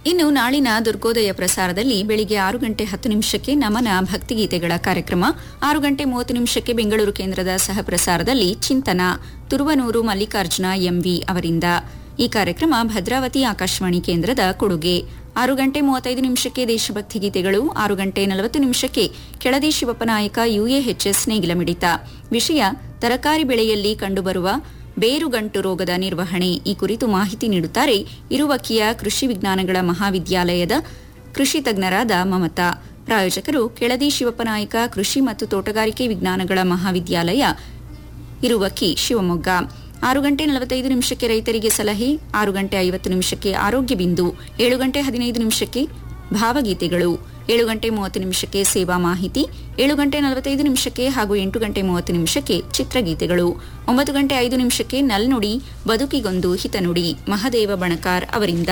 ಇನ್ನು ನಾಳಿನ ದುರ್ಗೋದಯ ಪ್ರಸಾರದಲ್ಲಿ ಬೆಳಿಗ್ಗೆ 6:10 ನಮನ ಭಕ್ತಿಗೀತೆಗಳ ಕಾರ್ಯಕ್ರಮ, 6:30 ಬೆಂಗಳೂರು ಕೇಂದ್ರದ ಸಹ ಪ್ರಸಾರದಲ್ಲಿ ಚಿಂತನ ತುರುವನೂರು ಮಲ್ಲಿಕಾರ್ಜುನ ಎಂವಿ ಅವರಿಂದ. ಈ ಕಾರ್ಯಕ್ರಮ ಭದ್ರಾವತಿ ಆಕಾಶವಾಣಿ ಕೇಂದ್ರದ ಕೊಡುಗೆ. 6:35 ದೇಶಭಕ್ತಿ ಗೀತೆಗಳು, 6:40 ಕೆಳದಿ ಶಿವಪ್ಪ ನಾಯಕ UAHS ನೇಗಿಲ ಮಿಡಿತ. ವಿಷಯ ತರಕಾರಿ ಬೆಳೆಯಲ್ಲಿ ಕಂಡುಬರುವ ಬೇರುಗಂಟು ರೋಗದ ನಿರ್ವಹಣೆ. ಈ ಕುರಿತು ಮಾಹಿತಿ ನೀಡುತ್ತಾರೆ ಇರುವಕ್ಕಿಯ ಕೃಷಿ ವಿಜ್ಞಾನಗಳ ಮಹಾವಿದ್ಯಾಲಯದ ಕೃಷಿ ತಜ್ಞರಾದ ಮಮತಾ. ಪ್ರಾಯೋಜಕರು ಕೆಳದಿ ಶಿವಪ್ಪ ನಾಯಕ ಕೃಷಿ ಮತ್ತು ತೋಟಗಾರಿಕೆ ವಿಜ್ಞಾನಗಳ ಮಹಾವಿದ್ಯಾಲಯ, ಇರುವಕ್ಕಿ, ಶಿವಮೊಗ್ಗ. 6:45 ರೈತರಿಗೆ ಸಲಹೆ, 6:50 ಆರೋಗ್ಯ ಬಿಂದು, 7:15 ಭಾವಗೀತೆಗಳು, 7:30 ಸೇವಾ ಮಾಹಿತಿ, 7:45 ಹಾಗೂ 8:30 ಚಿತ್ರಗೀತೆಗಳು, 9:05 ನಲ್ನುಡಿ ಬದುಕಿಗೊಂದು ಹಿತನುಡಿ ಮಹದೇವ ಬಣಕಾರ್ ಅವರಿಂದ.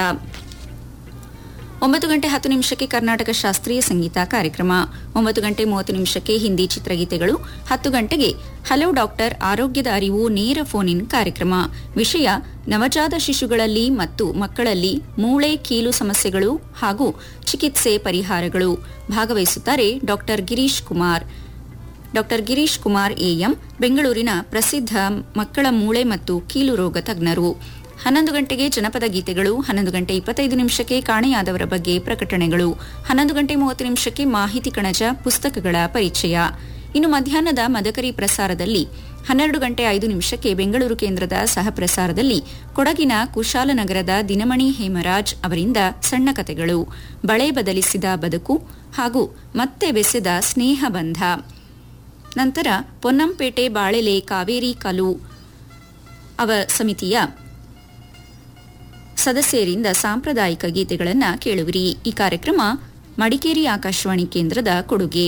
9:10 ಕರ್ನಾಟಕ ಶಾಸ್ತ್ರೀಯ ಸಂಗೀತ ಕಾರ್ಯಕ್ರಮ, 9:30 ಹಿಂದಿ ಚಿತ್ರಗೀತೆಗಳು, 10 ಗಂಟೆಗೆ ಹಲೋ ಡಾಕ್ಟರ್ ಆರೋಗ್ಯದ ಅರಿವು ನೇರ ಫೋನ್ ಇನ್ ಕಾರ್ಯಕ್ರಮ. ವಿಷಯ ನವಜಾತ ಶಿಶುಗಳಲ್ಲಿ ಮತ್ತು ಮಕ್ಕಳಲ್ಲಿ ಮೂಳೆ ಕೀಲು ಸಮಸ್ಯೆಗಳು ಹಾಗೂ ಚಿಕಿತ್ಸೆ ಪರಿಹಾರಗಳು. ಭಾಗವಹಿಸುತ್ತಾರೆ ಡಾಕ್ಟರ್ ಗಿರೀಶ್ ಕುಮಾರ್ ಎಎಂ, ಬೆಂಗಳೂರಿನ ಪ್ರಸಿದ್ಧ ಮಕ್ಕಳ ಮೂಳೆ ಮತ್ತು ಕೀಲು ರೋಗ ತಜ್ಞರು. 11 ಗಂಟೆಗೆ ಜನಪದ ಗೀತೆಗಳು, 11:25 ಕಾಣೆಯಾದವರ ಬಗ್ಗೆ ಪ್ರಕಟಣೆಗಳು, 11:30 ಮಾಹಿತಿ ಕಣಜ ಪುಸ್ತಕಗಳ ಪರಿಚಯ. ಇನ್ನು ಮಧ್ಯಾಹ್ನದ ಮದಕರಿ ಪ್ರಸಾರದಲ್ಲಿ 12:05 ಬೆಂಗಳೂರು ಕೇಂದ್ರದ ಸಹ ಪ್ರಸಾರದಲ್ಲಿ ಕೊಡಗಿನ ಕುಶಾಲನಗರದ ದಿನಮಣಿ ಹೇಮರಾಜ್ ಅವರಿಂದ ಸಣ್ಣ ಕಥೆಗಳು, ಬಳೆ ಬದಲಿಸಿದ ಬದುಕು ಹಾಗೂ ಮತ್ತೆ ಬೆಸೆದ ಸ್ನೇಹ ಬಂಧ. ನಂತರ ಪೊನ್ನಂಪೇಟೆ ಬಾಳೆಲೆ ಕಾವೇರಿ ಕಲು ಅವ ಸಮಿತಿಯ ಸದಸ್ಯರಿಂದ ಸಾಂಪ್ರದಾಯಿಕ ಗೀತೆಗಳನ್ನು ಕೇಳುವಿರಿ. ಈ ಕಾರ್ಯಕ್ರಮ ಮಡಿಕೇರಿ ಆಕಾಶವಾಣಿ ಕೇಂದ್ರದ ಕೊಡುಗೆ.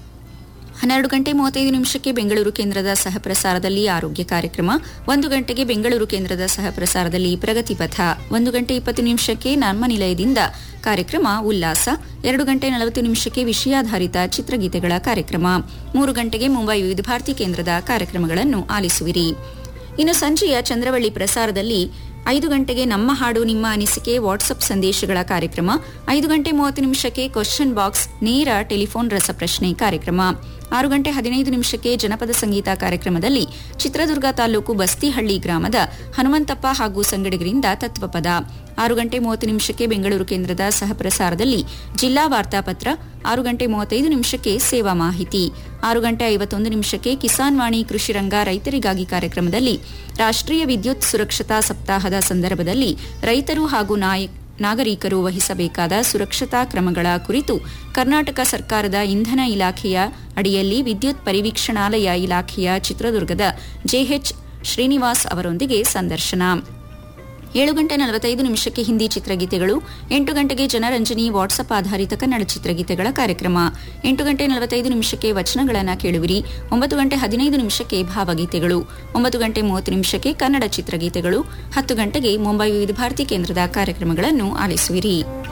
12:35 ಬೆಂಗಳೂರು ಕೇಂದ್ರದ ಸಹ ಪ್ರಸಾರದಲ್ಲಿ ಆರೋಗ್ಯ ಕಾರ್ಯಕ್ರಮ, 1 ಗಂಟೆಗೆ ಬೆಂಗಳೂರು ಕೇಂದ್ರದ ಸಹ ಪ್ರಸಾರದಲ್ಲಿ ಪ್ರಗತಿಪಥ, 1:20 ನಮ್ಮ ನಿಲಯದಿಂದ ಕಾರ್ಯಕ್ರಮ ಉಲ್ಲಾಸ, 2:40 ವಿಷಯಾಧಾರಿತ ಚಿತ್ರಗೀತೆಗಳ ಕಾರ್ಯಕ್ರಮ, 3 ಗಂಟೆಗೆ ಮುಂಬೈ ವಿವಿಧ ಭಾರತಿ ಕೇಂದ್ರದ ಕಾರ್ಯಕ್ರಮಗಳನ್ನು ಆಲಿಸುವಿರಿ. ಇನ್ನು ಸಂಜೆಯ ಚಂದ್ರವಳ್ಳಿ ಪ್ರಸಾರದಲ್ಲಿ 5 ಗಂಟೆಗೆ ನಮ್ಮ ಹಾಡು ನಿಮ್ಮ ಅನಿಸಿಕೆ ವಾಟ್ಸಪ್ ಸಂದೇಶಗಳ ಕಾರ್ಯಕ್ರಮ, 5:30 ಕ್ವಶನ್ ಬಾಕ್ಸ್ ನೇರ ಟೆಲಿಫೋನ್ ರಸಪ್ರಶ್ನೆ ಕಾರ್ಯಕ್ರಮ, 6:15 ಜನಪದ ಸಂಗೀತ ಕಾರ್ಯಕ್ರಮದಲ್ಲಿ ಚಿತ್ರದುರ್ಗ ತಾಲೂಕು ಬಸ್ತಿಹಳ್ಳಿ ಗ್ರಾಮದ ಹನುಮಂತಪ್ಪ ಹಾಗೂ ಸಂಗಡಿಗರಿಂದ ತತ್ವಪದ, 6:30 ಬೆಂಗಳೂರು ಕೇಂದ್ರದ ಸಹ ಪ್ರಸಾರದಲ್ಲಿ ಜಿಲ್ಲಾ ವಾರ್ತಾಪತ್ರ, 6:35 ಸೇವಾ ಮಾಹಿತಿ, 6:51 ಕಿಸಾನ್ ವಾಣಿ ಕೃಷಿರಂಗ ರೈತರಿಗಾಗಿ ಕಾರ್ಯಕ್ರಮದಲ್ಲಿ ರಾಷ್ಟ್ರೀಯ ವಿದ್ಯುತ್ ಸುರಕ್ಷತಾ ಸಪ್ತಾಹದ ಸಂದರ್ಭದಲ್ಲಿ ರೈತರು ಹಾಗೂ ನಾಗರಿಕರು ವಹಿಸಬೇಕಾದ ಸುರಕ್ಷತಾ ಕ್ರಮಗಳ ಕುರಿತು ಕರ್ನಾಟಕ ಸರ್ಕಾರದ ಇಂಧನ ಇಲಾಖೆಯ ಅಡಿಯಲ್ಲಿ ವಿದ್ಯುತ್ ಪರಿವೀಕ್ಷಣಾಲಯ ಇಲಾಖೆಯ ಚಿತ್ರದುರ್ಗದ JH ಶ್ರೀನಿವಾಸ್ ಅವರೊಂದಿಗೆ ಸಂದರ್ಶನ. 7:45 ಹಿಂದಿ ಚಿತ್ರಗೀತೆಗಳು, 8 ಗಂಟೆಗೆ ಜನರಂಜನಿ ವಾಟ್ಸಪ್ ಆಧಾರಿತ ಕನ್ನಡ ಚಿತ್ರಗೀತೆಗಳ ಕಾರ್ಯಕ್ರಮ, 8:45 ವಚನಗಳನ್ನು ಕೇಳುವಿರಿ, 9:15 ಭಾವಗೀತೆಗಳು, 9:30 ಕನ್ನಡ ಚಿತ್ರಗೀತೆಗಳು, 10 ಗಂಟೆಗೆ ಮುಂಬೈ ವಿವಿಧ ಭಾರತಿ ಕೇಂದ್ರದ ಕಾರ್ಯಕ್ರಮಗಳನ್ನು ಆಲಿಸುವಿರಿ.